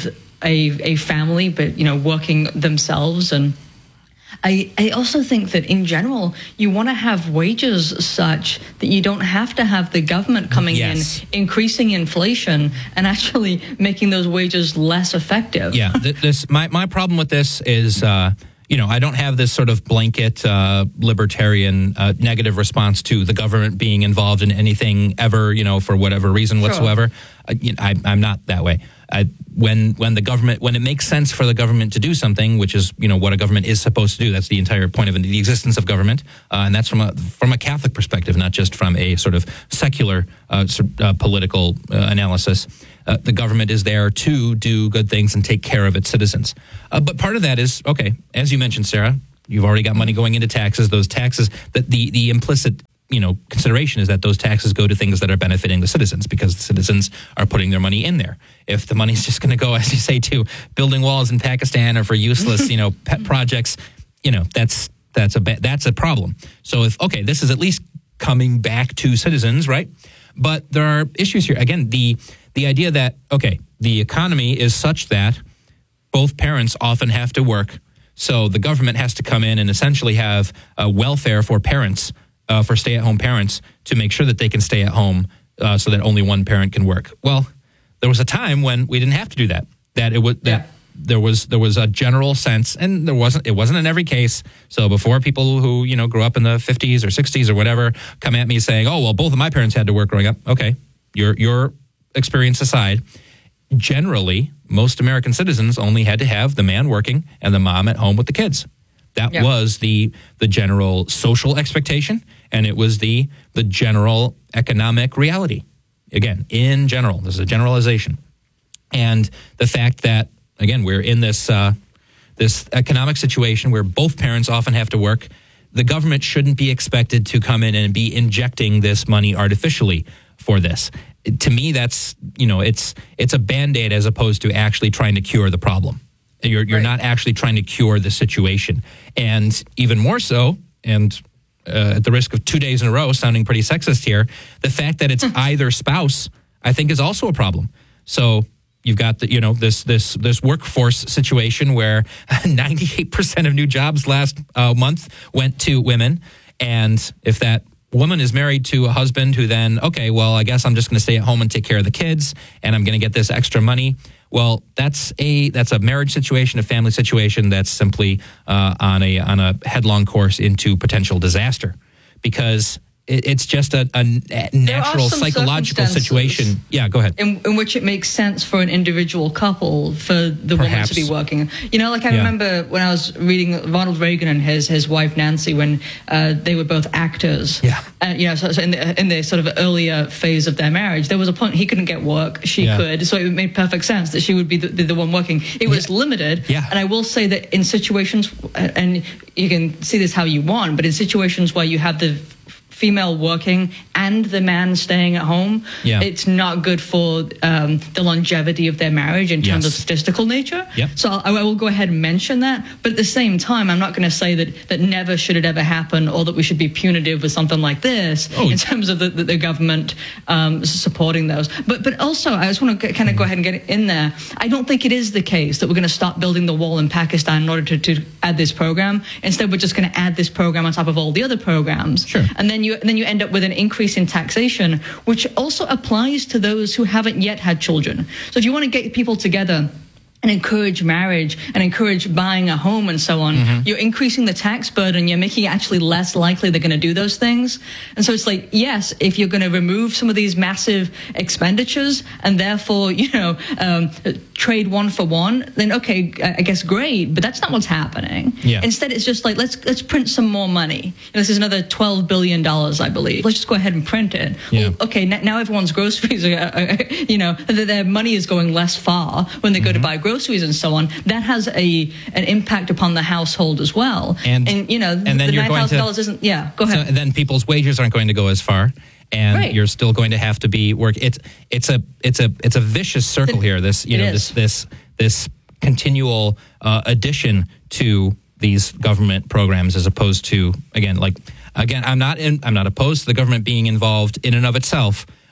a, a family, but, you know, working themselves. And I, I also think that in general, you want to have wages such that you don't have to have the government coming yes. in, increasing inflation, and actually making those wages less effective. Yeah, th- this my, my problem with this is, uh, you know, I don't have this sort of blanket uh, libertarian uh, negative response to the government being involved in anything ever, you know, for whatever reason Sure. whatsoever. Uh, you know, I, I'm not that way. I, when when the government when it makes sense for the government to do something, which is, you know, what a government is supposed to do. That's the entire point of the existence of government, uh, and that's from a from a Catholic perspective, not just from a sort of secular uh, uh, political uh, analysis. Uh, the government is there to do good things and take care of its citizens. Uh, but part of that is, okay, as you mentioned, Sarah, you've already got money going into taxes. Those taxes, that the the implicit, you know, consideration is that those taxes go to things that are benefiting the citizens because the citizens are putting their money in there. If the money's just going to go, as you say, to building walls in Pakistan or for useless, you know, pet projects, you know, that's that's a ba- that's a problem. So if, okay, this is at least coming back to citizens, right? But there are issues here. Again, the the idea that, okay, the economy is such that both parents often have to work. So the government has to come in and essentially have uh, welfare for parents, uh, for stay-at-home parents, to make sure that they can stay at home uh, so that only one parent can work. Well, there was a time when we didn't have to do that. That it was that Yeah. there was there was a general sense, and there wasn't it wasn't in every case. So before people who, you know, grew up in the fifties or sixties or whatever come at me saying, "Oh, well, both of my parents had to work growing up." Okay, your your experience aside, generally most American citizens only had to have the man working and the mom at home with the kids. That Yeah. was the the general social expectation, and it was the the general economic reality. Again, in general, this is a generalization. And the fact that, again, we're in this uh, this economic situation where both parents often have to work, the government shouldn't be expected to come in and be injecting this money artificially for this. To me, that's, you know, it's it's a Band-Aid as opposed to actually trying to cure the problem. You're you're Right. not actually trying to cure the situation. And even more so, and uh, at the risk of two days in a row sounding pretty sexist here, the fact that it's either spouse, I think, is also a problem. So you've got the, you know, this this this workforce situation where ninety-eight percent of new jobs last uh, month went to women, and if that woman is married to a husband who then, okay, well, I guess I'm just going to stay at home and take care of the kids, and I'm going to get this extra money. Well, that's a that's a marriage situation, a family situation that's simply uh, on a on a headlong course into potential disaster, because it, it's just a, a natural some psychological circumstances situation. Yeah, go ahead. In, in which it makes sense for an individual couple for the woman Perhaps. to be working. You know, like I Yeah. remember when I was reading Ronald Reagan and his his wife Nancy, when uh, they were both actors. Yeah. Uh, you know, so, so in the in the sort of earlier phase of their marriage, there was a point he couldn't get work, she Yeah. could, so it made perfect sense that she would be the, the, the one working. It was Yeah. limited, Yeah. and I will say that in situations, and you can see this how you want, but in situations where you have the female working and the man staying at home, Yeah. it's not good for um, the longevity of their marriage in terms Yes. of statistical nature. Yep. So I, I will go ahead and mention that. But at the same time, I'm not going to say that, that never should it ever happen, or that we should be punitive with something like this Oh. in terms of the, the, the government um, supporting those. But but also, I just want to kind of go ahead and get in there. I don't think it is the case that we're going to stop building the wall in Pakistan in order to, to add this program. Instead, we're just going to add this program on top of all the other programs. Sure. And then you and then you end up with an increase in taxation, which also applies to those who haven't yet had children. So if you want to get people together and encourage marriage and encourage buying a home and so on, mm-hmm. you're increasing the tax burden. You're making it actually less likely they're going to do those things. And so it's like, yes, if you're going to remove some of these massive expenditures and therefore, you know, um, trade one for one, then okay, I guess great. But that's not what's happening. Yeah. Instead, it's just like, let's let's print some more money. And this is another twelve billion dollars, I believe. Let's just go ahead and print it. Yeah. Well, okay, n- now everyone's groceries are, are, you know, their money is going less far when they go Mm-hmm. to buy groceries and so on. That has a an impact upon the household as well. And- you know, and then the you're nine going thousand to- dollars isn't. Yeah, go So ahead. then people's wages aren't going to go as far, and Right. you're still going to have to be work. It's it's a it's a it's a vicious circle here. This you It know is. this this this continual uh, addition to these government programs, as opposed to, again, like again, I'm not in, I'm not opposed to the government being involved in and of itself.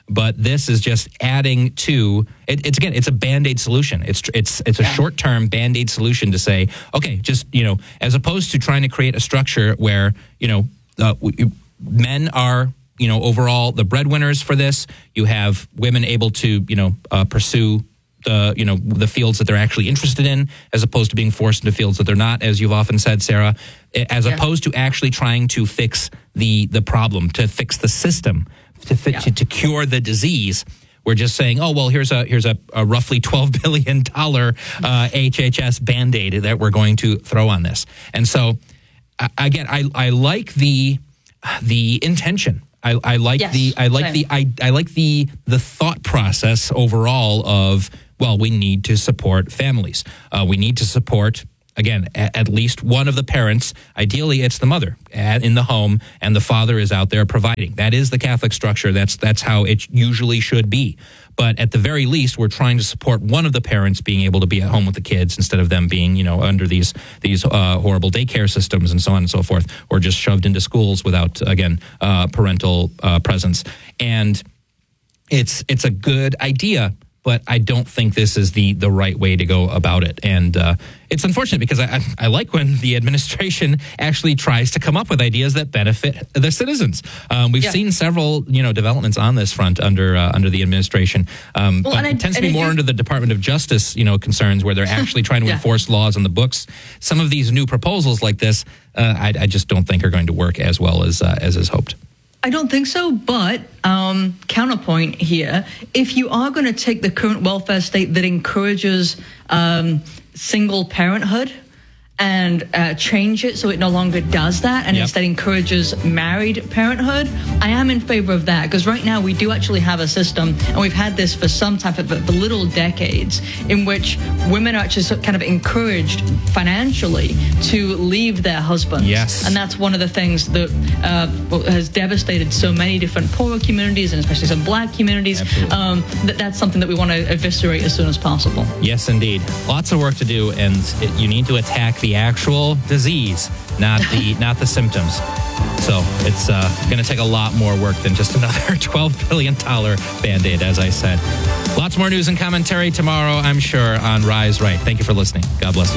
But this is just adding to it, it's again, it's a Band-Aid solution. It's it's it's a Yeah. short-term Band-Aid solution to say, okay, just, you know, as opposed to trying to create a structure where, you know, uh, we, men are, you know, overall the breadwinners for this. You have women able to, you know, uh, pursue the, you know, the fields that they're actually interested in, as opposed to being forced into fields that they're not, as you've often said, Sarah, as Yeah. opposed to actually trying to fix the the problem, to fix the system, to fi- Yeah. to, to cure the disease. We're just saying, oh, well, here's a here's a, a roughly twelve billion dollars uh, H H S Band-Aid that we're going to throw on this. And so, uh, again, I, I like the the intention. I, I like Yes, the I like same. the I, I like the the thought process overall of, well, we need to support families. Uh, we need to support, again, a, at least one of the parents. Ideally, it's the mother at, in the home, and the father is out there providing. That is the Catholic structure. That's that's how it usually should be. But at the very least, we're trying to support one of the parents being able to be at home with the kids instead of them being, you know, under these these uh, horrible daycare systems and so on and so forth, or just shoved into schools without, again, uh, parental uh, presence. And it's it's a good idea, but I don't think this is the the right way to go about it. And uh, it's unfortunate because I, I, I like when the administration actually tries to come up with ideas that benefit the citizens. Um, we've Yeah. seen several, you know, developments on this front under uh, under the administration, um, Well, but and I- it tends to and be I more do- under the Department of Justice, you know, concerns where they're actually trying to Yeah. enforce laws on the books. Some of these new proposals like this, uh, I, I just don't think are going to work as well as uh, as is hoped. I don't think so, but um, counterpoint here, if you are going to take the current welfare state that encourages um, single parenthood and uh, change it so it no longer does that and Yep. instead encourages married parenthood, I am in favor of that, because right now we do actually have a system, and we've had this for some time, for, for little decades, in which women are actually so- kind of encouraged financially to leave their husbands. Yes. And that's one of the things that uh, has devastated so many different poorer communities, and especially some black communities. Absolutely. Um, that, that's something that we want to eviscerate as soon as possible. Yes, indeed. Lots of work to do, and it, you need to attack the actual disease, not the not the symptoms. So it's uh, going to take a lot more work than just another twelve billion dollars Band-Aid, as I said. Lots more news and commentary tomorrow, I'm sure, on Rise Right. Thank you for listening. God bless you.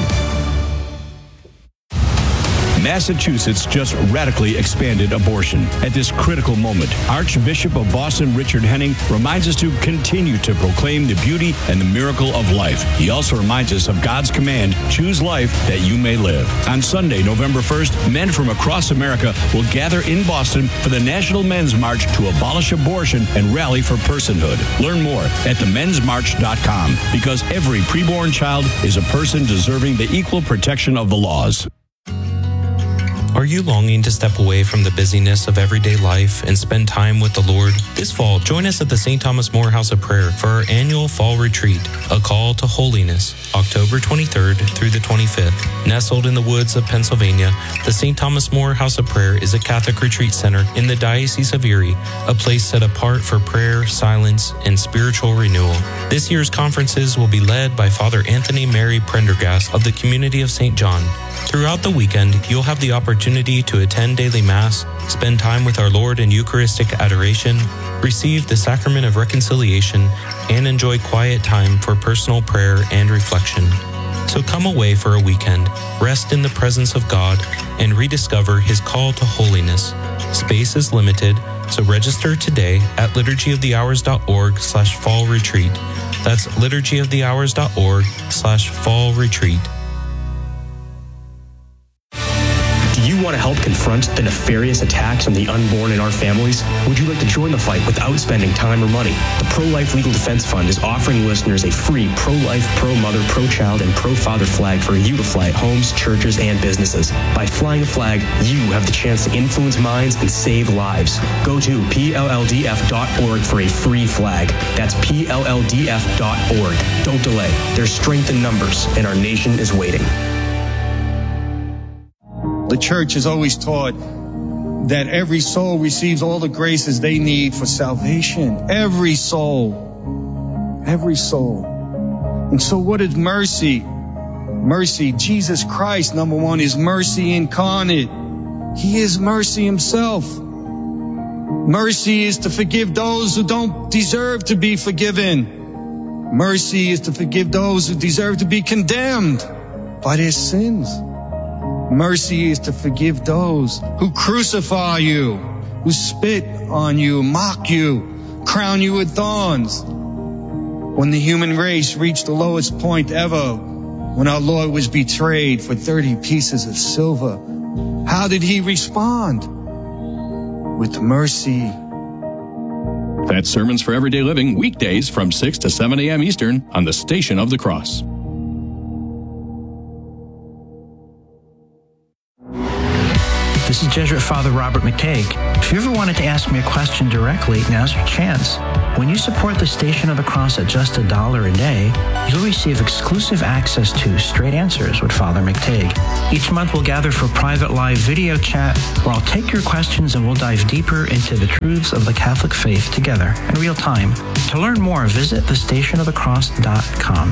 Massachusetts just radically expanded abortion. At this critical moment, Archbishop of Boston Richard Henning reminds us to continue to proclaim the beauty and the miracle of life. He also reminds us of God's command, choose life that you may live. On Sunday, November first, men from across America will gather in Boston for the National Men's March to abolish abortion and rally for personhood. Learn more at the men's march dot com, because every preborn child is a person deserving the equal protection of the laws. Are you longing to step away from the busyness of everyday life and spend time with the Lord? This fall, join us at the Saint Thomas More House of Prayer for our annual fall retreat, A Call to Holiness, October twenty-third through the twenty-fifth. Nestled in the woods of Pennsylvania, the Saint Thomas More House of Prayer is a Catholic retreat center in the Diocese of Erie, a place set apart for prayer, silence, and spiritual renewal. This year's conferences will be led by Father Anthony Mary Prendergast of the Community of Saint John. Throughout the weekend, you'll have the opportunity to attend daily Mass, spend time with our Lord in Eucharistic adoration, receive the Sacrament of Reconciliation, and enjoy quiet time for personal prayer and reflection. So come away for a weekend, rest in the presence of God, and rediscover His call to holiness. Space is limited, so register today at liturgy of the hours dot org slash fall retreat. That's liturgy of the hours dot org slash fall retreat. Do you want to help confront the nefarious attacks on the unborn in our families? Would you like to join the fight without spending time or money? The Pro-Life Legal Defense Fund is offering listeners a free pro-life, pro-mother, pro-child, and pro-father flag for you to fly at homes, churches, and businesses. By flying a flag, you have the chance to influence minds and save lives. Go to P L L D F dot org for a free flag. That's P L L D F dot org. Don't delay. There's strength in numbers, and our nation is waiting. The church has always taught that every soul receives all the graces they need for salvation. Every soul. Every soul. And so what is mercy? Mercy, Jesus Christ, number one, is mercy incarnate. He is mercy himself. Mercy is to forgive those who don't deserve to be forgiven. Mercy is to forgive those who deserve to be condemned by their sins. Mercy is to forgive those who crucify you, who spit on you, mock you, crown you with thorns. When the human race reached the lowest point ever, when our Lord was betrayed for thirty pieces of silver, how did he respond? With mercy. That's Sermons for Everyday Living, weekdays from six to seven a.m. Eastern on the Station of the Cross. This is Jesuit Father Robert McTague. If you ever wanted to ask me a question directly, now's your chance. When you support the Station of the Cross at just a dollar a day, you'll receive exclusive access to Straight Answers with Father McTague. Each month we'll gather for private live video chat where I'll take your questions and we'll dive deeper into the truths of the Catholic faith together in real time. To learn more, visit the station of the cross dot com.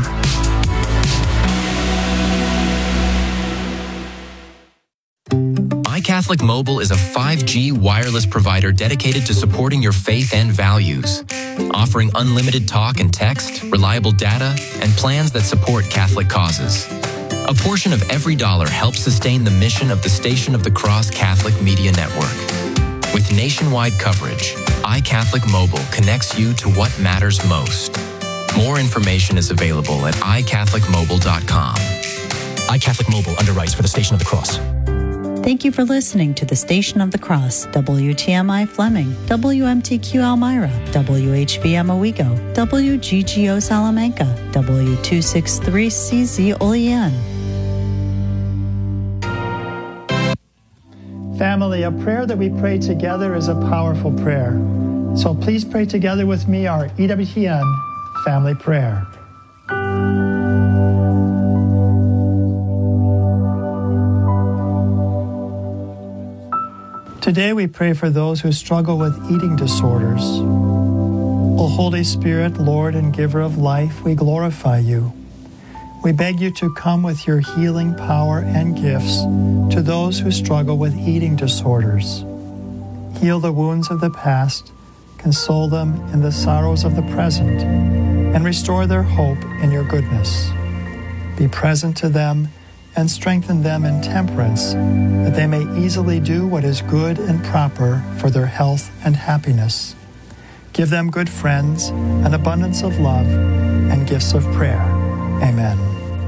iCatholic Mobile is a five G wireless provider dedicated to supporting your faith and values, offering unlimited talk and text, reliable data, and plans that support Catholic causes. A portion of every dollar helps sustain the mission of the Station of the Cross Catholic Media Network. With nationwide coverage, iCatholic Mobile connects you to what matters most. More information is available at i catholic mobile dot com. iCatholic Mobile underwrites for the Station of the Cross. Thank you for listening to the Station of the Cross, W T M I Fleming, W M T Q Elmira, W H B M Owego, W G G O Salamanca, W two sixty-three C Z Olean. Family, a prayer that we pray together is a powerful prayer. So please pray together with me our E W T N family prayer. Today we pray for those who struggle with eating disorders. O Holy Spirit, Lord and giver of life, we glorify you. We beg you to come with your healing power and gifts to those who struggle with eating disorders. Heal the wounds of the past, console them in the sorrows of the present, and restore their hope in your goodness. Be present to them and strengthen them in temperance, that they may easily do what is good and proper for their health and happiness. Give them good friends, an abundance of love, and gifts of prayer. Amen.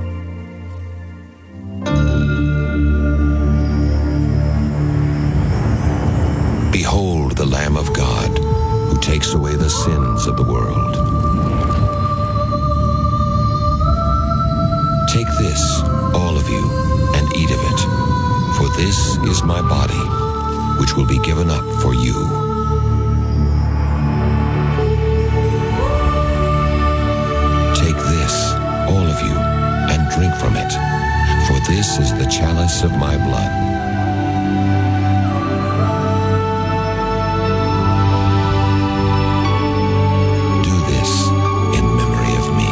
Behold the Lamb of God, who takes away the sins of the world. Take this, all of you, and eat of it, for this is my body, which will be given up for you. Take this, all of you, and drink from it, for this is the chalice of my blood. Do this in memory of me.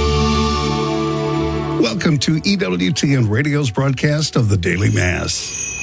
Welcome to E W T N Radio's broadcast of the Daily Mass.